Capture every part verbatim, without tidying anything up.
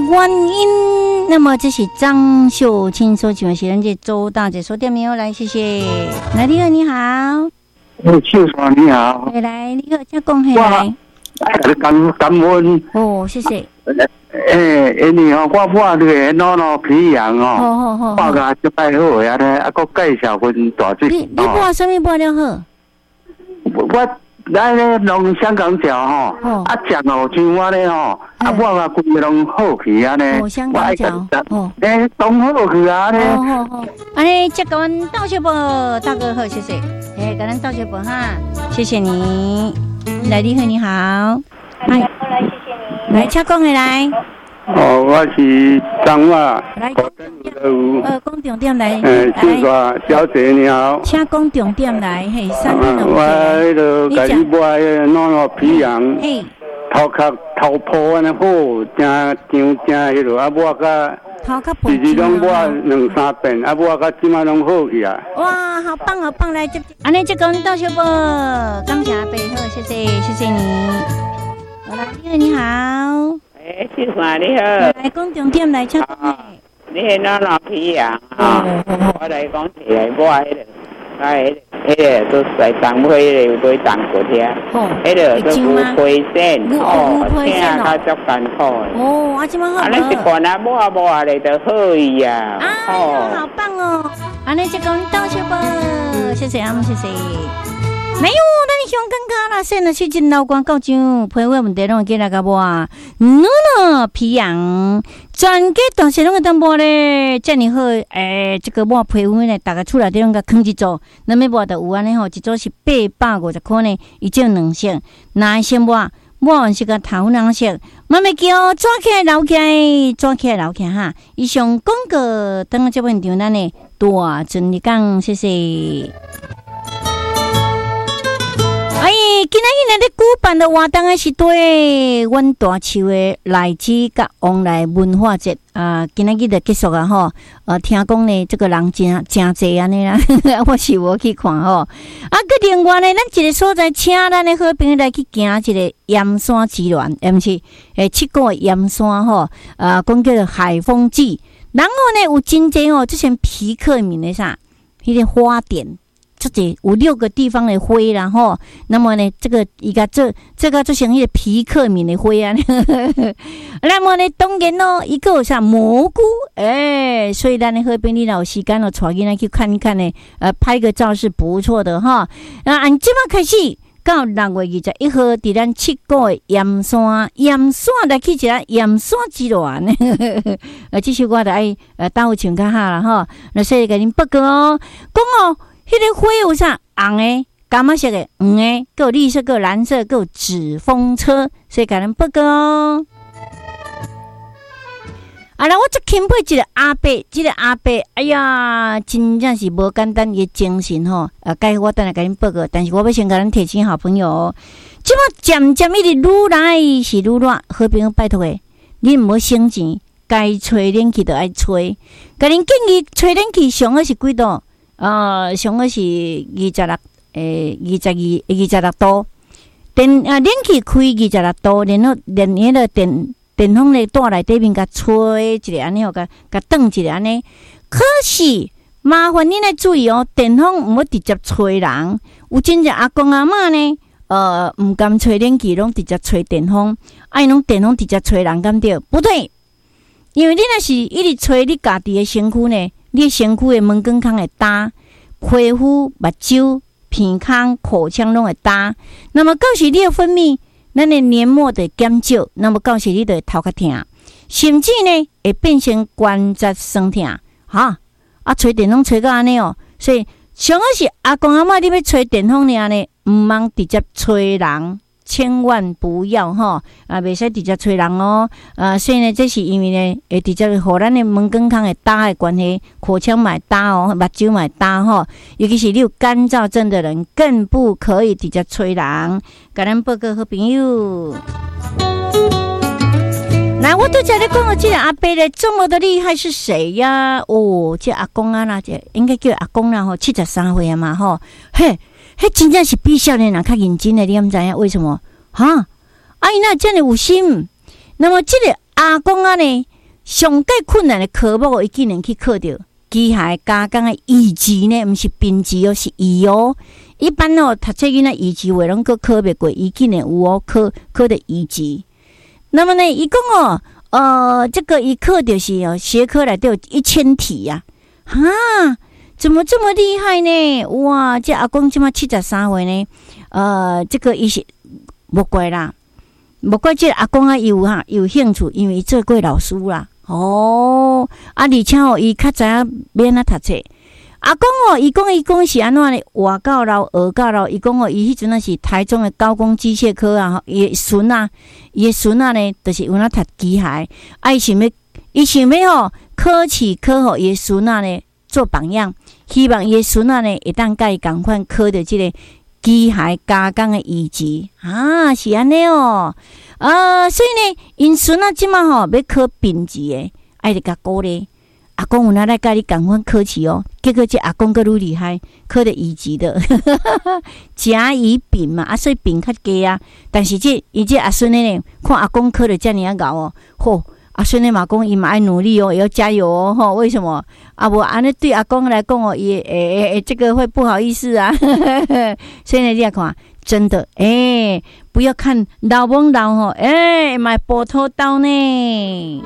原因。那么这是张秀清所请的是咱这周大姐说点没有来，谢谢。来，你好，你好。 哦，秀爽你好。 来来，你好，请讲下来。 感感恩。 哦，谢谢。 诶，因为哦，我mua这个脑脑皮羊哦， 好好好， mua个就太好呀咧，啊，佮介绍份大只。 你你mua什么mua了好？ 我咱咧弄香港脚吼，啊，食哦像我咧吼，啊，我啊规个拢好去啊咧。 哦，香港脚。哦， 诶，拢好去啊咧。 好好好，安尼接个阮道小宝大哥好，谢谢。诶，跟咱道小宝哈，谢谢你。来，你好，你好。 来，来，谢谢你。 来，请讲下来。 哦，我是张华。 来， 呃， 讲重点来。 诶，秀华小姐你好。 请讲重点来，嘿，三点钟。 我迄个甲你买迄脑脑皮羊， 嘿， 头壳头破安尼好，真张真迄落，啊，我甲。 头壳破。 就是拢我两三遍，啊，我甲即马拢好去啊。 哇，好棒好棒！来，这安尼这个道小宝，感谢阿伯好，谢谢谢谢你。好啦，你好，你好。 诶，秀华你好。 来讲重点来，请讲。 你迄脑脑皮羊啊，我来讲起来，我迄个，啊，迄个，迄个都在东坡迄个买东骨遐，迄个都有配线，哦，听较足艰苦的。 哦，啊，即马好。 啊，你一罐啊摸啊摸啊咧，就好伊啊。 哦，好棒哦！安尼就讲道小宝，谢谢阿姆，谢谢。没有，咱香港卡啦，现在去进老广告上，配话问题拢给那个无，嗯呢皮羊，全给大些拢个当无咧，遮尔好，诶，这个我配话呢，大家出来地方个坑一组，那么无就有安尼吼，一组是八百五十块呢，伊种两色，哪一些无？我是个头两色，慢慢叫抓起来捞起来，抓起来捞起来哈。以上广告等我这问题咱呢，大真理讲，谢谢。哎，今仔日咧，举办的活动的是对阮大树的来自甲往来文化节啊，今仔日就结束啊吼。呃，听讲呢，这个人真真济安尼啦，我是无去看吼。啊，佮另外呢，咱一个所在，请咱的好朋友来去行一个盐山之恋，诶，毋是？诶，七个盐山吼，呃，讲叫做海风记。然后呢，有真济哦，之前皮克敏的啥，迄个花点。这里有六个地方的花，然后，那么呢，这个一个这这个就像一个皮克敏的花啊。那么呢，当然咯，一个有啥蘑菇，哎，所以咱的好朋友有时间咯，带囡仔去看一看呢，呃，拍个照是不错的哈。那按即马开始到六月二十一号，伫咱七股的盐山，盐山来去一下盐山之恋呢。呃，这是我的爱呃，耽误请假哈了哈。那所以给您报告哦，讲哦。迄个花有啥红的、柑仔色的、黄的，还有绿色、还有蓝色，还有纸风车，所以甲咱报告哦。啊，那我再钦佩一个阿伯，这个阿伯，哎呀，真正是无简单的精神吼。啊，该我等下甲恁报告，但是我要先甲咱提醒好朋友哦。即马渐渐一直愈来是愈热，好朋友拜托诶，你毋好省钱，该吹冷气就爱吹。甲恁建议吹冷气上个是几度？呃，上个是二十六，诶，二十二、二十六度。电啊，冷气开二十六度，然后连迄个电电风咧带来底面甲吹一下，安尼哦，甲甲转一下安尼。可是麻烦你来注意哦，电风毋好直接吹人。有真正阿公阿嬷呢，呃，毋甘吹冷气，拢直接吹电风，啊，伊拢电风直接吹人，敢对？不对，因为你若是一直吹你家己的身躯呢。你身躯的门根孔会焦，皮肤、目睭、鼻孔、口腔拢会焦。那么到时你的分泌，咱的黏膜就减少，那么到时你就会头壳痛，甚至呢会变成关节酸痛。哈，啊，吹电风吹到安尼哦，所以上好是阿公阿嬷，你要吹电风尔呢，毋茫直接吹人。千万不要哈啊，袂使直接吹人哦。啊，所以呢，这是因为呢，会直接互咱的门根孔会焦的关系，口腔嘛会焦哦，目睭嘛会焦吼。尤其是你有干燥症的人，更不可以直接吹人。甲咱报告好朋友。来，我都在咧讲我这个阿伯咧，这么的厉害是谁呀？哦，这阿公啊啦，这应该叫阿公啦吼，七十三岁啊嘛吼，嘿。迄真正是比少年人较认真的，你毋知影为什么？哈，啊，伊那真的有心。那么这个阿公啊呢， 上介困难的科目，伊竟然去考到机械加工的乙级呢，毋是丙级哦，是乙哦。一般哦，读册囡仔乙级话拢个考袂过，伊竟然有哦考考的乙级。那么呢，伊讲哦，呃，这个伊考就是哦，学科内底有一千题呀、啊，哈，怎么这么厉害呢？哇，这阿公即马七十三岁呢，呃，这个伊是无怪啦。无怪这阿公啊，有哈有兴趣，因为伊做过老师啦。哦，啊，而且哦，伊较知影免啊读册。阿公哦，伊讲伊讲是安怎呢？活到老，学到老。伊讲哦，伊迄阵啊是台中的高工机械科啊，伊孙啊，伊孙啊呢，就是有那读机械。啊，伊想要，伊想要吼考试考互伊孙啊呢做榜样，希望伊孙啊呢会当甲伊共款考着即个。机械加工的乙级啊，是安尼哦，啊，所以呢，因孙啊，即马吼要考丙级的，爱得甲鼓励。阿公有哪来甲你共款考试哦？结果这阿公更愈厉害，考的乙级的，甲乙丙嘛，啊，所以丙较低啊。但是这伊这阿孙呢，看阿公考的遮尔啊高哦，吼。阿孙呢嘛讲，伊嘛爱努力哦，也要加油哦，吼！为什么？啊，无安尼对阿公来讲哦，也诶诶诶，这个会不好意思啊。所以呢，你要看，真的，诶、欸，不要看老懵老吼，诶、欸，买波头刀呢。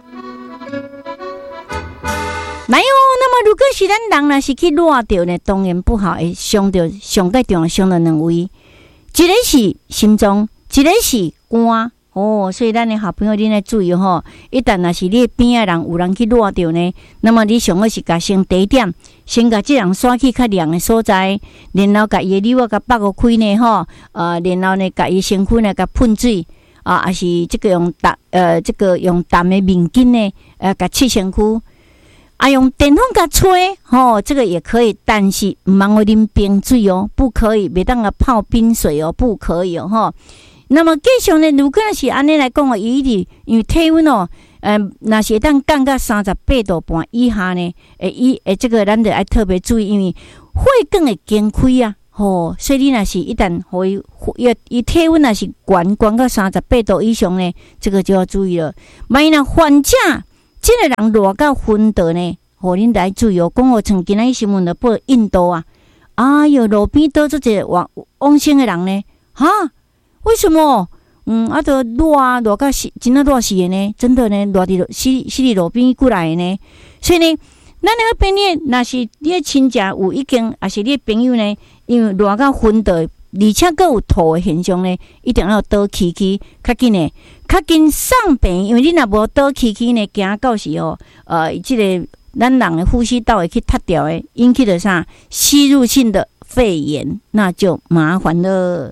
来哦，那么如果是咱人若是去热着呢，当然不好，会伤着上介重要伤着两位，一个是心脏，一个是肝。哦，所以咱的好朋友，你来注意吼！一旦若是你边仔人有人去热着呢，那么你上好是甲先第一点，先甲即人刷去较凉的所在，然后甲伊的瘤仔甲剥开呢吼，呃，然后呢甲伊身躯呢甲喷水啊，还是这个用淡呃这个用淡的面巾呢，呃，甲拭身躯，啊，用电风甲吹吼，这个也可以，但是毋通去啉冰水哦，不可以，别当个泡冰水哦，不可以哦吼。那么继续呢，如果是安尼来讲哦，伊直因为体温哦，呃，若是当降到三十八度半以下呢，诶，伊诶，这个咱得爱特别注意，因为血管会惊开啊，吼，所以你若是一旦互伊伊伊体温若是悬悬到三十八度以上呢，这个就要注意了。万一若患者即个人热到昏倒呢，吼，恁得爱注意哦。讲哦，曾经咱新闻的报印度啊，哎哟，路边倒出一个往往生的人呢，哈。为什么？嗯，啊，都热啊，热到死，真的热死的呢，真的呢，热伫死死伫路边过来的呢。所以呢，咱那个边呢，若是你的亲戚有已经，还是你的朋友呢，因为热到昏倒，而且佫有吐的现象呢，一定要倒起去，较紧的，较紧送病，因为你若无倒起去呢，惊到时哦，呃，即、这个咱人的呼吸道会去塌掉的，引起的啥吸入性的肺炎，那就麻烦了。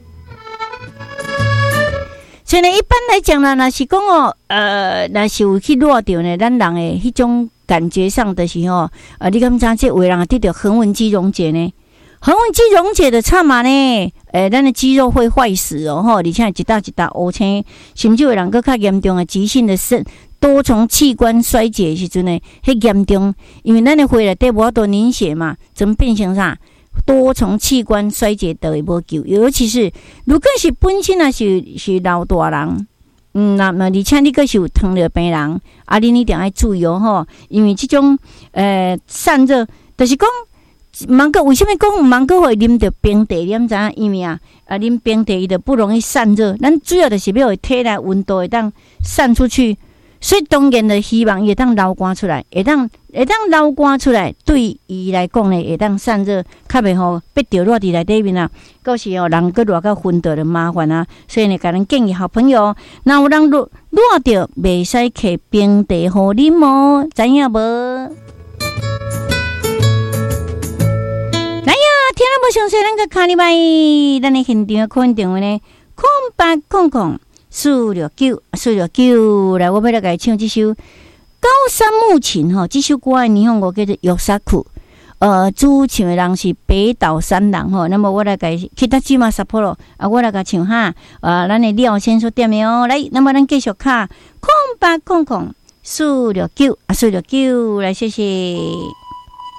所以呢，一般来讲呢，若是讲哦，呃，若是有去热着呢，咱人诶迄种感觉上的时候，呃，你敢知这有人得到横纹肌溶解呢？横纹肌溶解的差嘛呢？诶、呃，咱的肌肉会坏死哦，吼，而且一搭一搭乌青，甚至有人搁较严重的急性的肾多重器官衰竭的时阵呢，迄严重，因为咱的血内底无法度凝血嘛，怎么变成啥？多重器官衰竭都会无救，尤其是如果是本身啊是是老大人，嗯，那么而且你个是有糖尿病人，啊，你一定要注意哦吼，因为这种呃散热，就是讲，芒果为什么讲芒果会啉着冰茶？你知影？因为啊，啊啉冰茶伊就不容易散热，咱主要就是要体内温度会当散出去。所以当然的希望会当流汗出来，会当会当流汗出来，对伊来讲呢，会当散热，较袂吼逼着热伫内底面啊。到时候人个热到昏倒就麻烦啊。所以呢，甲咱建议好朋友，那有人热热着，袂使摕冰茶互啉哦，知影无？来呀，听了无详细，咱个看礼拜，咱的现场可能电话呢，空八空空。四六九，四六九，来，我要来给唱这首高山木琴哈，这首歌的日本语叫做《玉沙库》，呃，主唱的人是北岛三郎哈。那么我来给其他吉马萨波罗啊，我来给唱哈，呃，咱的廖先生点的哦，来，那么咱继续看空八空空四六九啊，四六九，来，谢谢。